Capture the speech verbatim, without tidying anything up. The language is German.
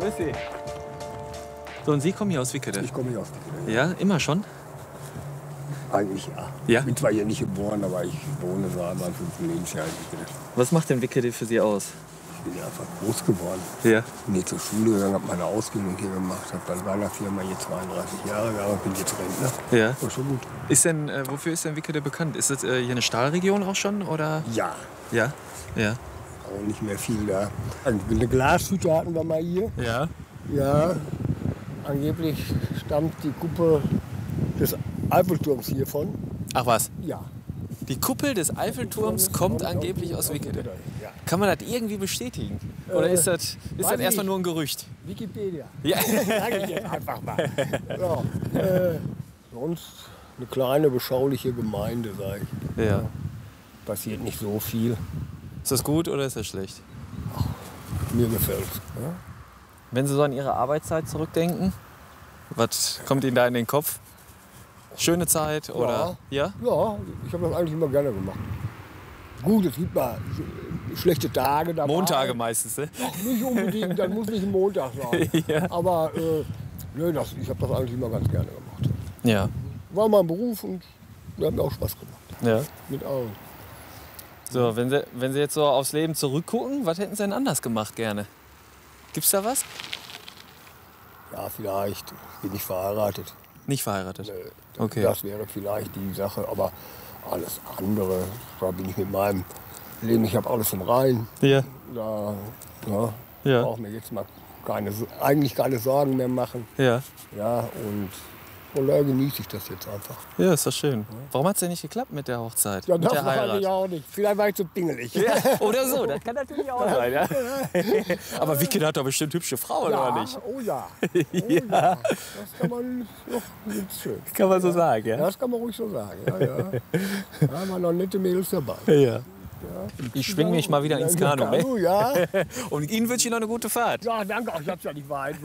Grüß Sie. So, und Sie kommen hier aus Wickede? Ich komme hier aus Wickede. Ja, immer schon? Eigentlich ja. Ja? Ich bin zwar hier nicht geboren, aber ich wohne seit meinem fünften Lebensjahr in Wickede. Was macht denn Wickede für Sie aus? Ich bin hier einfach groß geworden. Ja. Bin hier zur Schule gegangen, habe meine Ausbildung hier gemacht, habe dann bei einer Firma hier zweiunddreißig Jahre gearbeitet, bin jetzt Rentner. Ja. War schon gut. Ist denn, äh, wofür ist denn Wickede bekannt? Ist das äh, hier eine Stahlregion auch schon? Oder? Ja, Ja. Ja. auch nicht mehr viel da. Eine Glashütte hatten wir mal hier. Ja. Ja, angeblich stammt die Kuppe des Eiffelturms hiervon. Ach was? Ja. Die Kuppel des Eiffelturms kommt angeblich aus Wickede. Ja. Kann man das irgendwie bestätigen? Oder Äh, ist das, ist das weiß erstmal ich. nur ein Gerücht? Wikipedia. Ja. Sag ich jetzt einfach mal. Ja. Äh, sonst eine kleine, beschauliche Gemeinde, sag ich. Ja. Passiert nicht so viel. Ist das gut oder ist das schlecht? Mir gefällt's. Ja? Wenn Sie so an Ihre Arbeitszeit zurückdenken, was kommt Ihnen da in den Kopf? Schöne Zeit oder? Ja? Ja, ich habe das eigentlich immer gerne gemacht. Gut, es gibt mal schlechte Tage dabei. Montage meistens, ne? Ach, nicht unbedingt, dann muss nicht ein Montag sein. Ja. Aber äh, nö, das, ich habe das eigentlich immer ganz gerne gemacht. Ja. War mein Beruf und der hat mir auch Spaß gemacht. Ja. Mit allen. So, wenn Sie, wenn Sie jetzt so aufs Leben zurückgucken, was hätten Sie denn anders gemacht gerne? Gibt's da was? Ja, vielleicht bin ich verheiratet. Nicht verheiratet. Nö, Okay. Das wäre vielleicht die Sache, aber alles andere, da bin ich mit meinem Leben, ich habe alles im Rein. Ja. Da ja, Ja. brauche mir jetzt mal keine, eigentlich keine Sorgen mehr machen. Ja. Ja, und von daher genieße ich das jetzt einfach. Ja, ist doch schön. Warum hat es denn nicht geklappt mit der Hochzeit? Ja, mit das der weiß Heirat? ich auch nicht. Vielleicht war ich zu pingelig. Ja, oder so, das kann natürlich auch sein. Ja. Aber Wickede hat doch bestimmt hübsche Frauen, Ja, oder nicht? oh ja. Oh ja. Das kann man noch ganz schön. Kann man so sagen, ja? Das kann man ruhig so sagen. Ja, ja. Da haben wir noch nette Mädels dabei. Ja. Ich schwing mich mal wieder ins Kanu, ne? Kanu, ja. Und Ihnen wünsche ich noch eine gute Fahrt. Ja, danke. Ich hab's ja nicht weit.